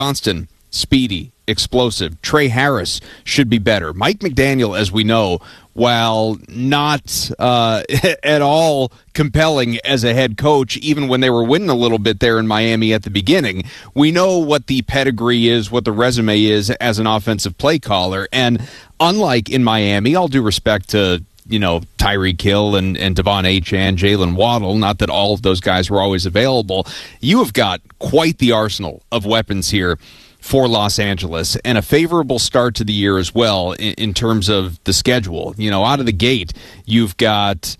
Johnston, speedy, explosive. Trey Harris should be better. Mike McDaniel, as we know, while not at all compelling as a head coach, even when they were winning a little bit there in Miami at the beginning, we know what the pedigree is, what the resume is as an offensive play caller. And unlike in Miami, all due respect to Tyreek Hill and Devon Achane, Jalen Waddle, not that all of those guys were always available, you have got quite the arsenal of weapons here for Los Angeles, and a favorable start to the year as well in terms of the schedule. Out of the gate, you've got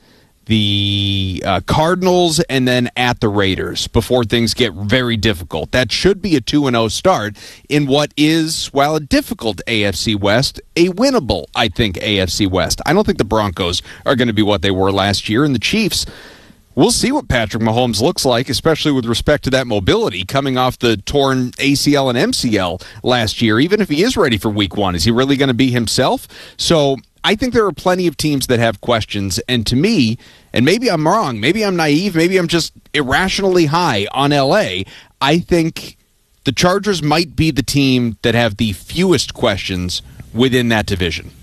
the Cardinals and then at the Raiders before things get very difficult. That should be a 2-0 start in what is, while a difficult AFC West, a winnable, I think, AFC West. I don't think the Broncos are going to be what they were last year, and the Chiefs, we'll see what Patrick Mahomes looks like, especially with respect to that mobility coming off the torn ACL and MCL last year. Even if he is ready for week one, is he really going to be himself? So I think there are plenty of teams that have questions. And to me, and maybe I'm wrong, maybe I'm naive, maybe I'm just irrationally high on LA, I think the Chargers might be the team that have the fewest questions within that division.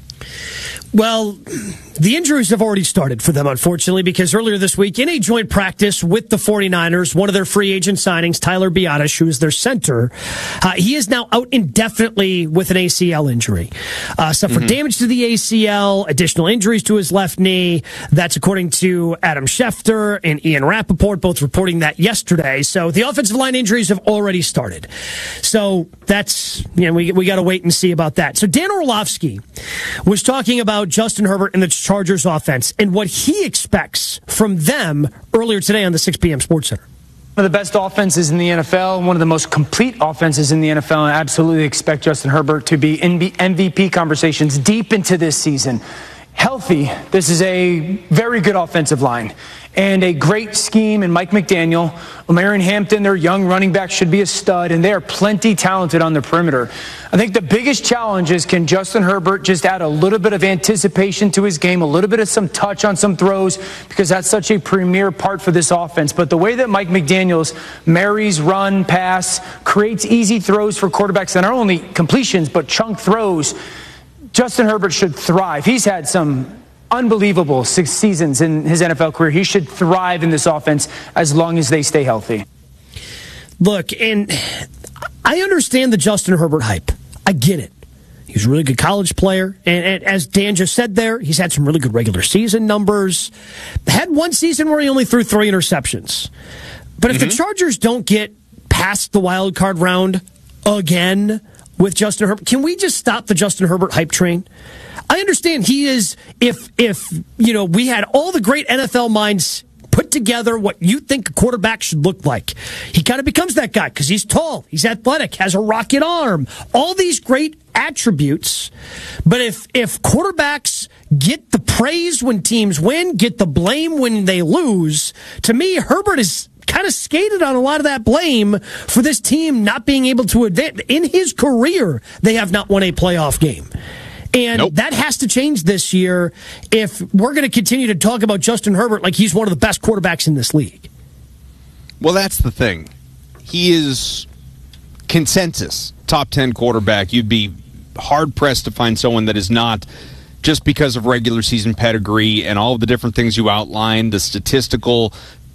Well, the injuries have already started for them, unfortunately, because earlier this week, in a joint practice with the 49ers, one of their free agent signings, Tyler Biadasz, who is their center, he is now out indefinitely with an ACL injury. Suffered damage to the ACL, additional injuries to his left knee. That's according to Adam Schefter and Ian Rappaport, both reporting that yesterday. So the offensive line injuries have already started. So that's, we got to wait and see about that. So Dan Orlovsky was talking about Justin Herbert and the Chargers offense and what he expects from them earlier today on the 6 p.m. Sports Center. One of the best offenses in the NFL, one of the most complete offenses in the NFL, and I absolutely expect Justin Herbert to be in MVP conversations deep into this season. Healthy, this is a very good offensive line and a great scheme in Mike McDaniel. Omarion Hampton, their young running back, should be a stud, and they are plenty talented on the perimeter. I think the biggest challenge is, can Justin Herbert just add a little bit of anticipation to his game, a little bit of some touch on some throws, because that's such a premier part for this offense. But the way that Mike McDaniels marries run, pass, creates easy throws for quarterbacks, and not only completions, but chunk throws, Justin Herbert should thrive. He's had some unbelievable 6 seasons in his NFL career. He should thrive in this offense as long as they stay healthy. Look, and I understand the Justin Herbert hype. I get it. He's a really good college player. And as Dan just said there, he's had some really good regular season numbers. Had one season where he only threw 3 interceptions. But if the Chargers don't get past the wild card round again with Justin Herbert, can we just stop the Justin Herbert hype train? I understand he is, if we had all the great NFL minds put together what you think a quarterback should look like, he kind of becomes that guy because he's tall, he's athletic, has a rocket arm, all these great attributes. But if quarterbacks get the praise when teams win, get the blame when they lose, to me, Herbert is kind of skated on a lot of that blame for this team not being able to advance. In his career, they have not won a playoff game. And that has to change this year if we're going to continue to talk about Justin Herbert like he's one of the best quarterbacks in this league. Well, that's the thing. He is consensus top 10 quarterback. You'd be hard-pressed to find someone that is not, just because of regular season pedigree and all of the different things you outlined, the statistical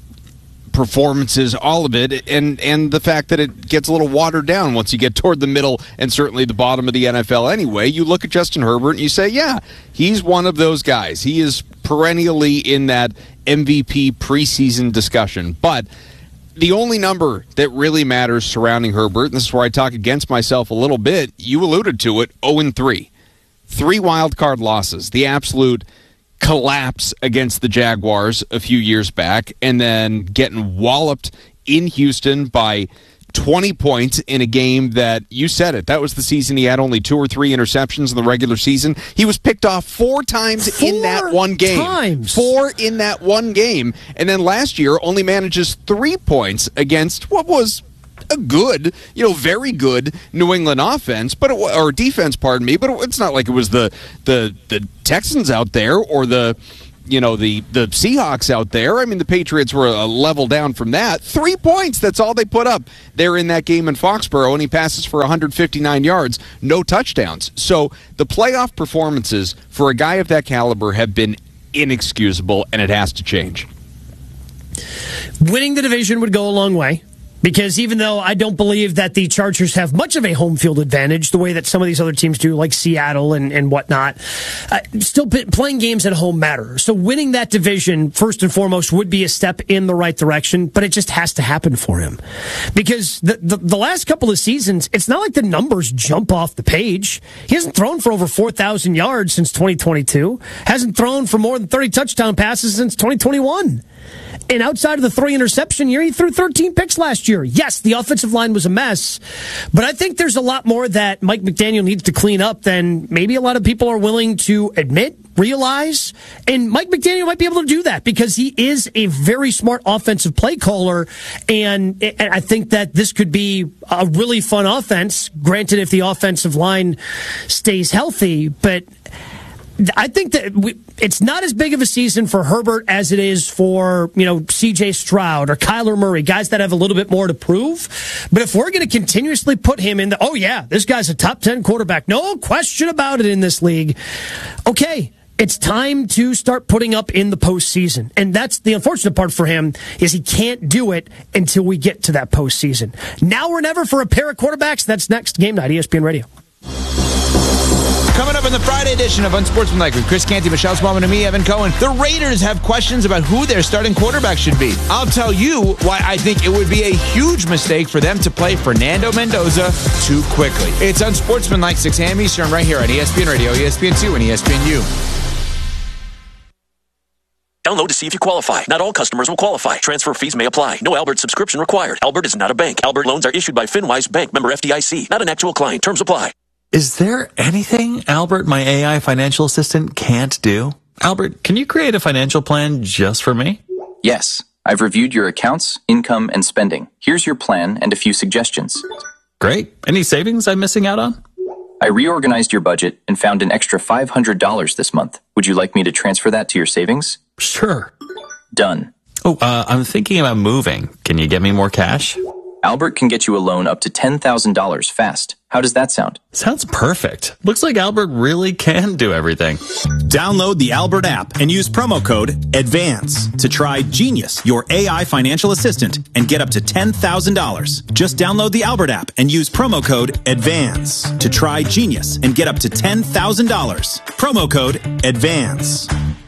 performances, all of it, and the fact that it gets a little watered down once you get toward the middle and certainly the bottom of the NFL anyway. You look at Justin Herbert and you say, yeah, he's one of those guys. He is perennially in that MVP preseason discussion. But the only number that really matters surrounding Herbert, and this is where I talk against myself a little bit, you alluded to it, 0-3. 3 wild card losses, the absolute collapse against the Jaguars a few years back, and then getting walloped in Houston by 20 points in a game that, you said it, that was the season he had only 2 or 3 interceptions in the regular season. He was picked off 4 times in that one game. 4 in that one game. And then last year only manages 3 points against what was a good, very good New England offense, or defense, pardon me, but it's not like it was the Texans out there or the the Seahawks out there. I mean, the Patriots were a level down from that. 3 points, that's all they put up there in that game in Foxborough, and he passes for 159 yards, no touchdowns. So the playoff performances for a guy of that caliber have been inexcusable, and it has to change. Winning the division would go a long way. Because even though I don't believe that the Chargers have much of a home field advantage, the way that some of these other teams do, like Seattle and whatnot, still playing games at home matter. So winning that division, first and foremost, would be a step in the right direction, but it just has to happen for him. Because the last couple of seasons, it's not like the numbers jump off the page. He hasn't thrown for over 4,000 yards since 2022. Hasn't thrown for more than 30 touchdown passes since 2021. And outside of the 3 interception year, he threw 13 picks last year. Yes, the offensive line was a mess, but I think there's a lot more that Mike McDaniel needs to clean up than maybe a lot of people are willing to admit, realize. And Mike McDaniel might be able to do that because he is a very smart offensive play caller. And I think that this could be a really fun offense, granted if the offensive line stays healthy, but I think that it's not as big of a season for Herbert as it is for, C.J. Stroud or Kyler Murray, guys that have a little bit more to prove. But if we're going to continuously put him in this guy's a top 10 quarterback, no question about it in this league. Okay, it's time to start putting up in the postseason. And that's the unfortunate part for him is he can't do it until we get to that postseason. Now or never for a pair of quarterbacks. That's next. Game Night, ESPN Radio. Coming up in the Friday edition of Unsportsmanlike with Chris Canty, Michelle Smallman, and me, Evan Cohen. The Raiders have questions about who their starting quarterback should be. I'll tell you why I think it would be a huge mistake for them to play Fernando Mendoza too quickly. It's Unsportsmanlike, 6 a.m. Eastern, right here on ESPN Radio, ESPN2, and ESPNU. Download to see if you qualify. Not all customers will qualify. Transfer fees may apply. No Albert subscription required. Albert is not a bank. Albert loans are issued by FinWise Bank, member FDIC. Not an actual client. Terms apply. Is there anything Albert, my AI financial assistant, can't do? Albert, can you create a financial plan just for me? Yes. I've reviewed your accounts, income, and spending. Here's your plan and a few suggestions. Great. Any savings I'm missing out on? I reorganized your budget and found an extra $500 this month. Would you like me to transfer that to your savings? Sure. Done. Oh, I'm thinking about moving. Can you get me more cash? Albert can get you a loan up to $10,000 fast. How does that sound? Sounds perfect. Looks like Albert really can do everything. Download the Albert app and use promo code ADVANCE to try Genius, your AI financial assistant, and get up to $10,000. Just download the Albert app and use promo code ADVANCE to try Genius and get up to $10,000. Promo code ADVANCE.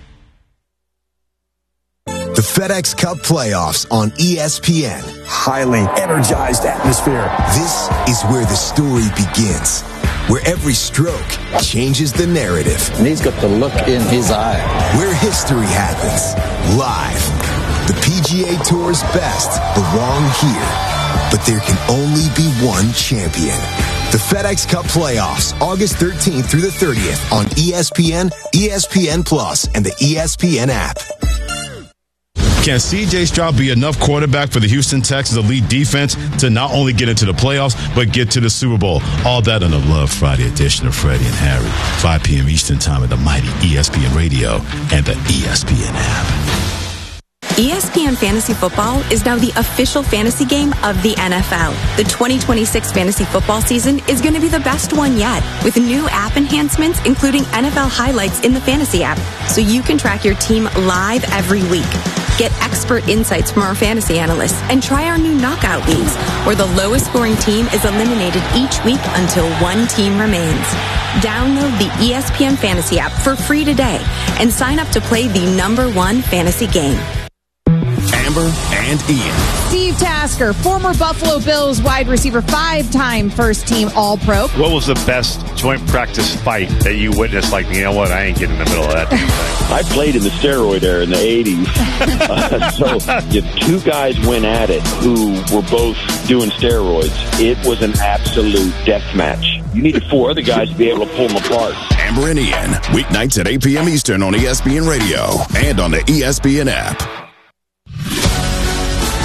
The FedEx Cup playoffs on ESPN. Highly energized atmosphere. This is where the story begins, where every stroke changes the narrative. And he's got the look in his eye. Where history happens, live. The PGA Tour's best belong here, but there can only be one champion. The FedEx Cup playoffs, August 13th through the 30th on ESPN, ESPN Plus, and the ESPN app. Can C.J. Stroud be enough quarterback for the Houston Texans elite defense to not only get into the playoffs, but get to the Super Bowl? All that on the Love Friday edition of Freddie and Harry, 5 p.m. Eastern time at the mighty ESPN Radio and the ESPN app. ESPN Fantasy Football is now the official fantasy game of the NFL. The 2026 fantasy football season is going to be the best one yet, with new app enhancements, including NFL highlights in the fantasy app, so you can track your team live every week. Get expert insights from our fantasy analysts and try our new knockout leagues, where the lowest scoring team is eliminated each week until one team remains. Download the ESPN Fantasy app for free today and sign up to play the #1 fantasy game. Amber and Ian. Steve Tasker, former Buffalo Bills wide receiver, 5-time first-team All-Pro. What was the best joint practice fight that you witnessed? Like, you know what, I ain't getting in the middle of that thing. I played in the steroid era in the 80s. So if two guys went at it who were both doing steroids, it was an absolute death match. You needed 4 other guys to be able to pull them apart. Amber and Ian, weeknights at 8 p.m. Eastern on ESPN Radio and on the ESPN app.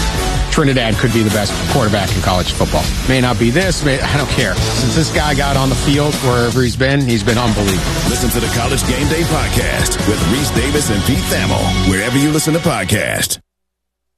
Trinidad could be the best quarterback in college football. May not be this, I don't care. Since this guy got on the field, wherever he's been unbelievable. Listen to the College Game Day podcast with Reese Davis and Pete Thamel, wherever you listen to podcasts.